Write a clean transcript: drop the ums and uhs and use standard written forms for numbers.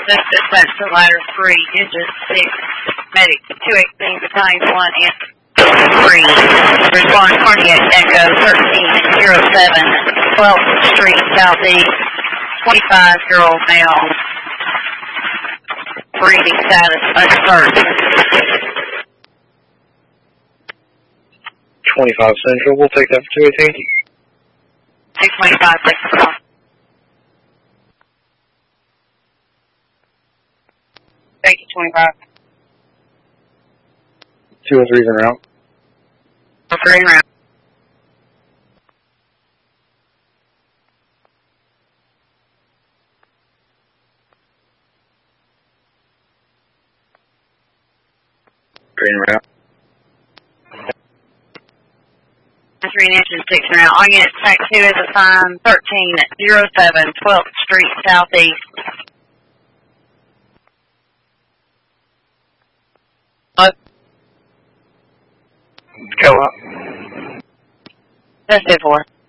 This dispatch to ladder 3, engine 6, medic 218, battalion 1, and 3. Respond cardiac echo 1307, 12th Street Southeast, 25-year-old male. Breathing status uncertain. 25 Central, we'll take that for 218. 625, take the call. Thank you, 25. 203's en route. 3 en route. Green route. 3 and engine 6 en route. All units, Tank 2 is assigned 1307, 12th Street Southeast. Go up. That's it for.